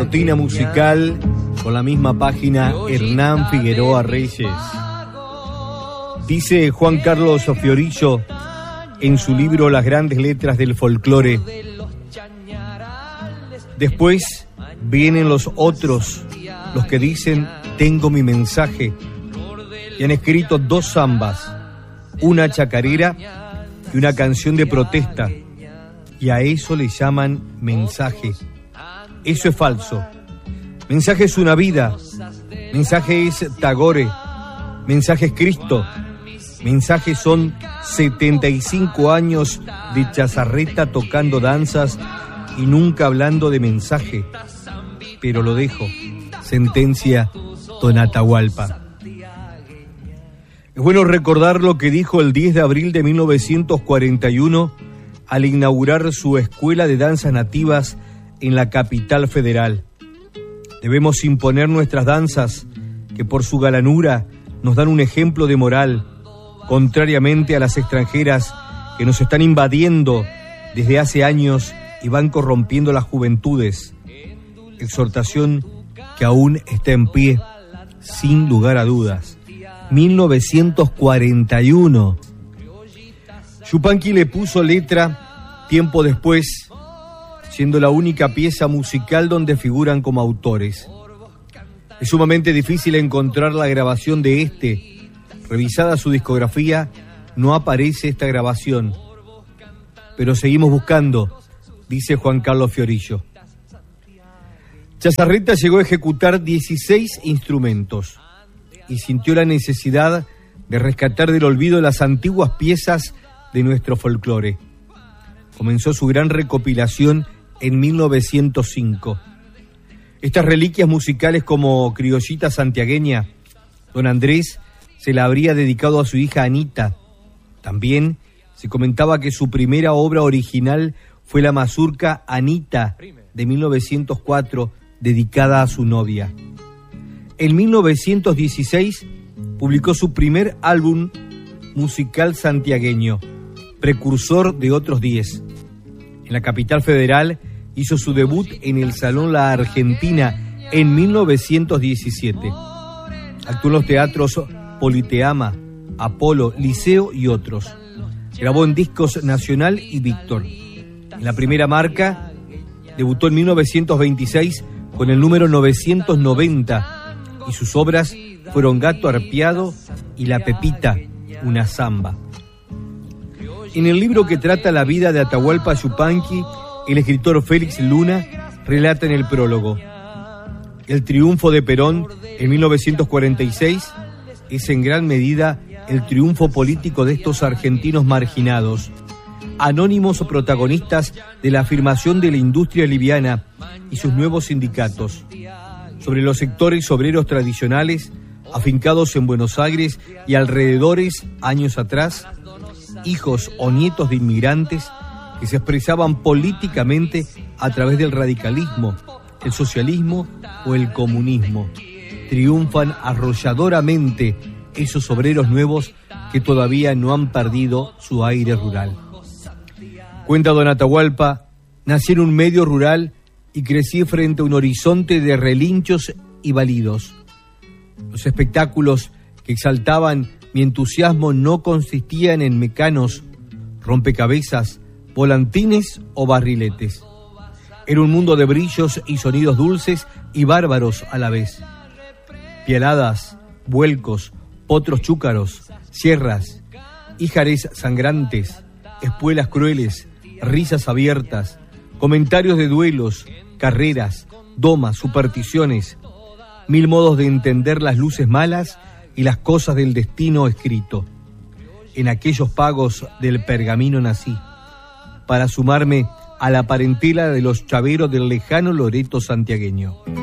cortina musical con la misma página Hernán Figueroa Reyes. Dice Juan Carlos Fiorillo en su libro Las grandes letras del folclore: después vienen los otros, los que dicen tengo mi mensaje, y han escrito 2 zambas, una chacarera y una canción de protesta, y a eso le llaman mensaje. Eso es falso. Mensaje es una vida, mensaje es Tagore, mensaje es Cristo, mensaje son 75 años de Chazarreta tocando danzas y nunca hablando de mensaje. Pero lo dejo, sentencia Don Atahualpa. Es bueno recordar lo que dijo el 10 de abril de 1941 al inaugurar su escuela de danzas nativas en la capital federal. Debemos imponer nuestras danzas, que por su galanura nos dan un ejemplo de moral, contrariamente a las extranjeras que nos están invadiendo desde hace años y van corrompiendo las juventudes. Exhortación que aún está en pie, sin lugar a dudas. 1941. Yupanqui le puso letra tiempo después, siendo la única pieza musical donde figuran como autores. Es sumamente difícil encontrar la grabación de este. Revisada su discografía, no aparece esta grabación. Pero seguimos buscando, dice Juan Carlos Fiorillo. Chazarreta llegó a ejecutar 16 instrumentos y sintió la necesidad de rescatar del olvido las antiguas piezas de nuestro folclore. Comenzó su gran recopilación en 1905. Estas reliquias musicales como Criollita Santiagueña, don Andrés se la habría dedicado a su hija Anita. También se comentaba que su primera obra original fue la mazurca Anita de 1904, dedicada a su novia. En 1916 publicó su primer álbum musical santiagueño, precursor de otros 10. En la capital federal hizo su debut en el Salón La Argentina en 1917. Actuó en los teatros Politeama, Apolo, Liceo y otros. Grabó en Discos Nacional y Víctor. En la primera marca debutó en 1926 con el número 990 y sus obras fueron Gato Arpeado y La Pepita, una zamba. En el libro que trata la vida de Atahualpa Yupanqui, el escritor Félix Luna relata en el prólogo: el triunfo de Perón en 1946 es en gran medida el triunfo político de estos argentinos marginados, anónimos protagonistas de la afirmación de la industria liviana y sus nuevos sindicatos, sobre los sectores obreros tradicionales afincados en Buenos Aires y alrededores años atrás, hijos o nietos de inmigrantes que se expresaban políticamente a través del radicalismo, el socialismo o el comunismo. Triunfan arrolladoramente esos obreros nuevos que todavía no han perdido su aire rural. Cuenta don Atahualpa: nací en un medio rural y crecí frente a un horizonte de relinchos y balidos. Los espectáculos que exaltaban mi entusiasmo no consistían en mecanos, rompecabezas, volantines o barriletes. Era un mundo de brillos y sonidos dulces y bárbaros a la vez. Pialadas, vuelcos, potros chúcaros, sierras, íjares sangrantes, espuelas crueles, risas abiertas, comentarios de duelos, carreras, domas, supersticiones, 1000 modos de entender las luces malas y las cosas del destino escrito. En aquellos pagos del pergamino nací, para sumarme a la parentela de los chaveros del lejano Loreto santiagueño.